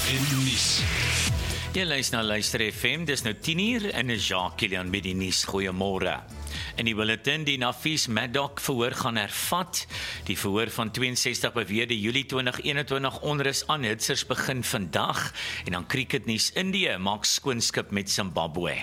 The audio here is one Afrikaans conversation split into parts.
FM nuus. Jy luister na Luister FM, dis nou 10:00 en is Jacques Kilian met die nuus. Goeiemôre. In die bulletin, die Nafis Maddock verhoor gaan hervat. Die verhoor van 62 beweerde Julie 2021 onrus aanhitsers begin vandag. En dan cricketnuus, Indië maak skoonskip met Zimbabwe.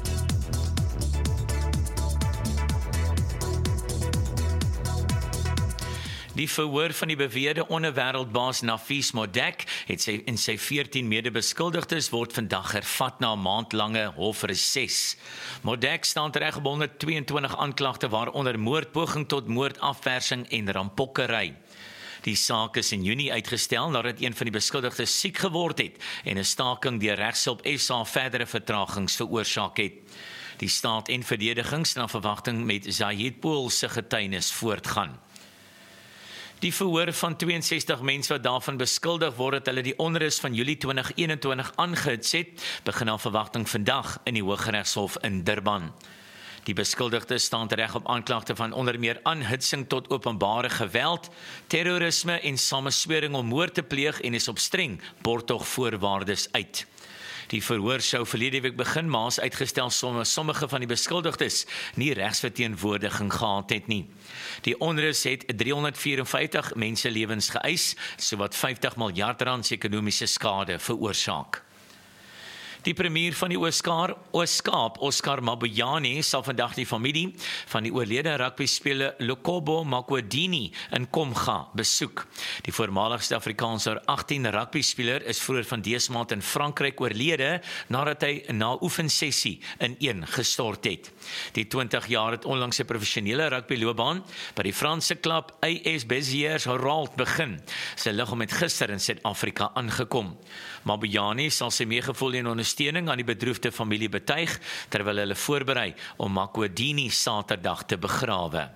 Die verhoor van die beweerde onderwêreldbaas Nafis Maddock het sy 14 medebeskuldigdes word vandag hervat na 'n maandlange hofreses. Maddock staan reg op 122 aanklagte waaronder moord, poging tot moord, afpersing en rampokkery. Die saak is in Junie uitgestel nadat een van die beskuldigdes siek geword het en 'n staking deur Regshulp SA verdere vertragings veroorsaak het. Die staat en verdediging staan verwagting met Zahid Pool se getuienis voortgaan. Die verhoor van 62 mense wat daarvan beskuldig word dat hulle die onrus van Julie 2021 aangehits het, begin aan verwagting vandag in die Hooggeregshof in Durban. Die beskuldigdes staan reg op aanklagte van onder meer aanhitsing tot openbare geweld, terrorisme en sameswering om moord te pleeg en is op streng borgtogvoorwaardes uit. Die verhoor sou verlede week begin, maar is uitgestel sommige van die beskuldigdes nie regsverteenwoordiging gehad het nie. Die onrus het 354 menselewens geëis, sowat 50 miljard rand ekonomiese skade veroorsaak. Die premier van die Oos-Kaap, Oscar Mabuyane, sal vandag die familie van die oorlede rugbyspeler Lokobo Makwedini in Komga besoek. Die voormaligste Afrikaanse 18 rugbyspeler is vroeër van dese maand in Frankryk oorlede nadat hy na oefensessie ineen gestort het. Die 20 jaar het onlangs 'n professionele rugbyloopbaan by die Franse klub AS Béziers Herald begin. Sy liggaam het gister in Suid-Afrika aangekom. Mabuyane sal sy meegevoel en ondersteuning aan die bedroefde familie betuig, terwyl hulle voorberei om Makwedini Saterdag te begrawe.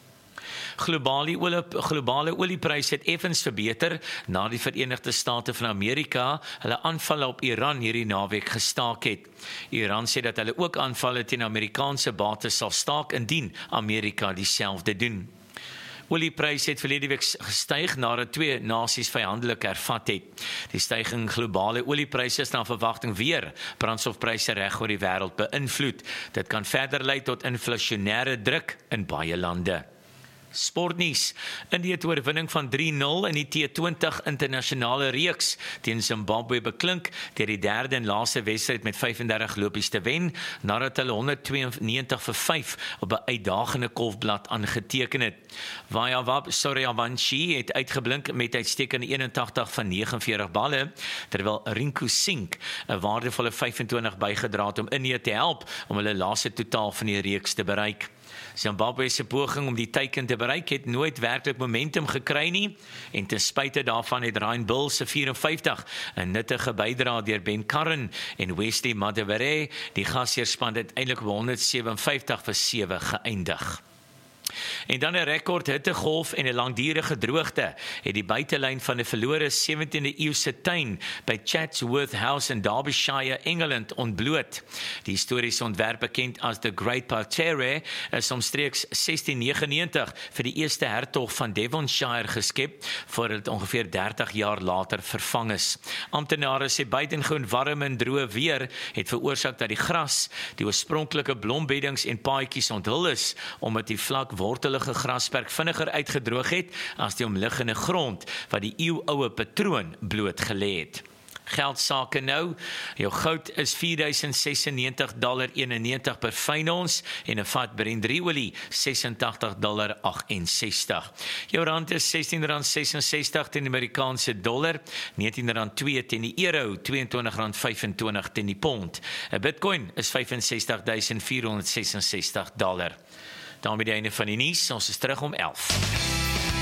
Globale oliepryse het effens verbeter na die Verenigde State van Amerika hulle aanvalle op Iran hierdie naweek gestaak het. Iran sê dat hulle ook aanvalle teen Amerikaanse bates sal staak indien Amerika dieselfde doen. Oliepryse het verlede week gestyg nadat twee nasies vyandelik hervat het. Die styging in globale oliepryse is na verwagting weer brandstofpryse reg oor die wêreld beïnvloed. Dit kan verder lei tot inflasionêre druk in baie lande. Sportnuus. Indië het oorwinning van 3-0 in die T20 internasionale reeks teen Zimbabwe beklink deur die derde en laaste wedstryd met 35 lopies te wen, nadat hulle 192-5 op 'n uitdagende kolfblad aangeteken het. Vayawab Suryavanshi het uitgeblink met uitstekende 81 van 49 balle, terwyl Rinku Singh 'n waardevolle 25 bygedra het om Indië te help om hulle laaste totaal van die reeks te bereik. Zimbabwe se poging om die teiken te bereik het nooit werklik momentum gekry nie en ten spyte daarvan het Ryan Bull se 54 'n nuttige bydrae deur Ben Karren en Wesley Madewere die gasheerspan uiteindelik 157-7 geëindig. En dan 'n rekord hittegolf en 'n langdurige droogte het die buitelyn van 'n verlore 17de eeuse tuin by Chatsworth House in Derbyshire, Engeland ontbloot. Die historiese ontwerp, bekend as the Great Parterre, is omstreeks 1699 vir die eerste hertog van Devonshire geskep, voordat dit ongeveer 30 jaar later vervang is. Amptenare sê buitengewoon warm en droë weer het veroorsaak dat die gras, die oorspronklike blombeddings en paadjies onthul is, omdat die vlak wortelige grasperk vinniger uitgedroog het as die omliggende grond wat die eeuoue patroon bloot gelê het. Geldsake nou, jou goud is $4,096.91 per fyn ons en 'n vat Brent-olie $86.68. Jou rand is R16.66 teen die Amerikaanse dollar, R19.2 teen die euro, R22.25 teen die pond. 'n Bitcoin is $65.466. Daarmee die einde van die nuus, ons is terug om 11.